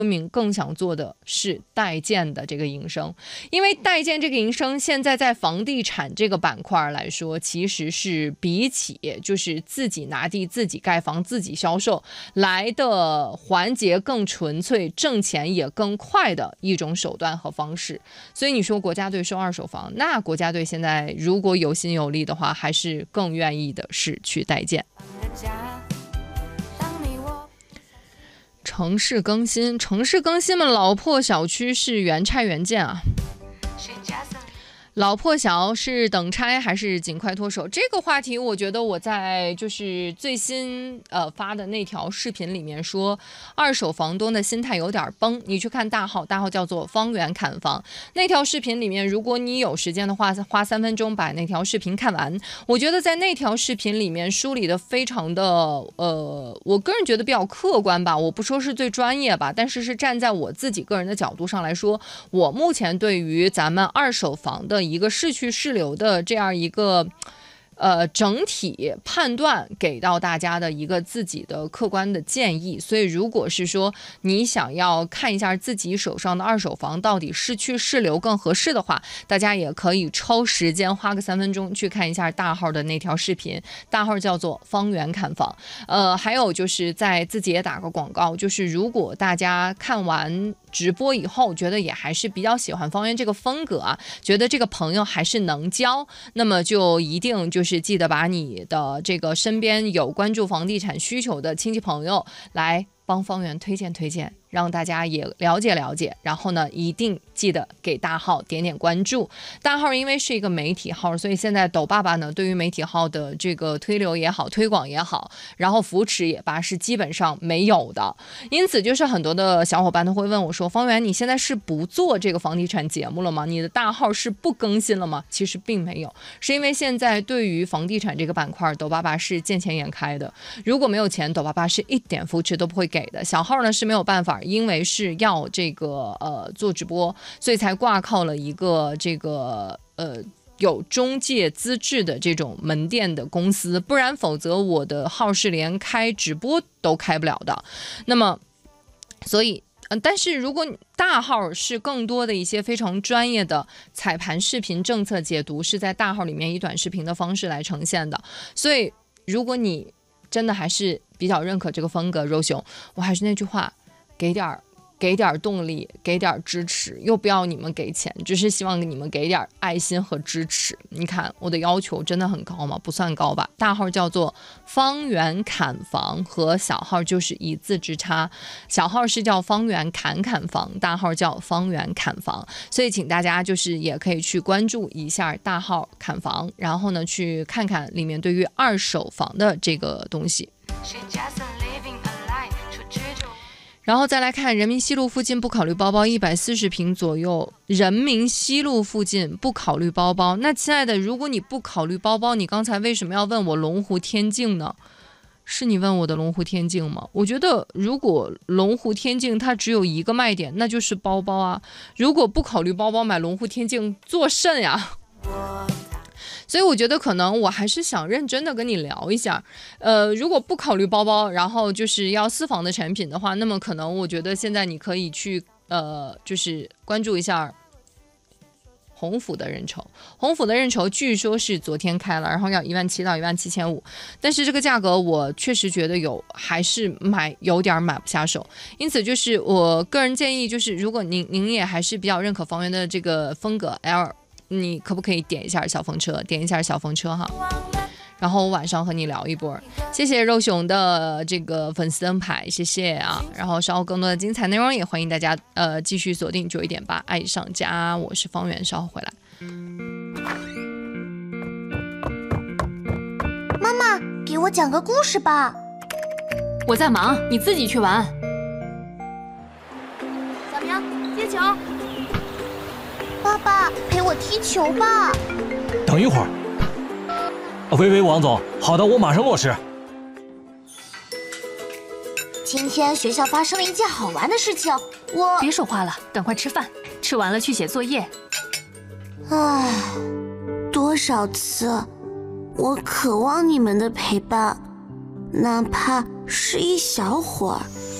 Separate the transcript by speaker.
Speaker 1: 民更想做的是代建的这个营生，因为代建这个营生现在在房地产这个板块来说，其实是比起就是自己拿地、自己盖房、自己销售来的环节更纯粹、挣钱也更快的一种手段和方式。所以你说国家队收二手房，那国家队现在如果有心有力的话，还是更愿意的是去代建。城市更新嘛，老破小区是原拆原建啊。老破小是等拆还是尽快脱手？这个话题我觉得我在就是最新发的那条视频里面说，二手房东的心态有点崩。你去看大号叫做方圆砍房那条视频里面，如果你有时间的话，花3分钟把那条视频看完。我觉得在那条视频里面梳理的非常的我个人觉得比较客观吧，我不说是最专业吧，但是是站在我自己个人的角度上来说，我目前对于咱们二手房的一个是去是留的这样一个整体判断给到大家的一个自己的客观的建议。所以如果是说你想要看一下自己手上的二手房到底是去是留更合适的话，大家也可以抽时间花个3分钟去看一下大号的那条视频，大号叫做方圆砍房。还有就是在自己也打个广告，就是如果大家看完直播以后觉得也还是比较喜欢方圆这个风格啊，觉得这个朋友还是能交，那么就一定就是记得把你的这个身边有关注房地产需求的亲戚朋友来帮方圆推荐，让大家也了解，然后呢一定记得给大号点点关注。大号因为是一个媒体号，所以现在抖爸爸呢对于媒体号的这个推流也好，推广也好，然后扶持也罢，是基本上没有的。因此就是很多的小伙伴都会问我说，方圆你现在是不做这个房地产节目了吗？你的大号是不更新了吗？其实并没有，是因为现在对于房地产这个板块，抖爸爸是见钱眼开的，如果没有钱，抖爸爸是一点扶持都不会给的。小号呢是没有办法，因为是要这个做直播，所以才挂靠了一个这个有中介资质的这种门店的公司，不然否则我的号是连开直播都开不了的。那么所以但是如果大号是更多的一些非常专业的彩盘视频政策解读，是在大号里面以短视频的方式来呈现的。所以如果你真的还是比较认可这个风格，肉熊，我还是那句话，给点动力，给点支持，又不要你们给钱，只是希望你们给点爱心和支持。你看我的要求真的很高吗？不算高吧。大号叫做方圆砍房，和小号就是一字之差，小号是叫方圆砍房，大号叫方圆砍房。所以请大家就是也可以去关注一下大号砍房，然后呢去看看里面对于二手房的这个东西。然后再来看人民西路附近不考虑包包，140平左右。人民西路附近不考虑包包，那亲爱的，如果你不考虑包包，你刚才为什么要问我龙湖天境呢？是你问我的龙湖天境吗？我觉得如果龙湖天境它只有一个卖点，那就是包包啊。如果不考虑包包，买龙湖天境做甚呀？所以我觉得可能我还是想认真的跟你聊一下，如果不考虑包包，然后就是要私房的产品的话，那么可能我觉得现在你可以去就是关注一下鸿福的认筹。鸿福的认筹据说是昨天开了，然后要17000到17500，但是这个价格我确实觉得还是有点买不下手。因此就是我个人建议，就是如果您也还是比较认可房源的这个风格 L，你可不可以点一下小风车哈？然后我晚上和你聊一波。谢谢肉熊的这个粉丝灯牌，谢谢啊。然后稍后更多的精彩内容也欢迎大家继续锁定918爱上家，我是方圆，稍后回来。
Speaker 2: 妈妈，给我讲个故事吧。
Speaker 3: 我在忙，你自己去玩。
Speaker 2: 小明，接球。爸爸，陪我踢球吧。
Speaker 4: 等一会儿。喂，王总，好的，我马上落实。
Speaker 2: 今天学校发生了一件好玩的事情，
Speaker 3: 别说话了，赶快吃饭，吃完了去写作业。
Speaker 2: 唉，多少次，我渴望你们的陪伴，哪怕是一小会儿。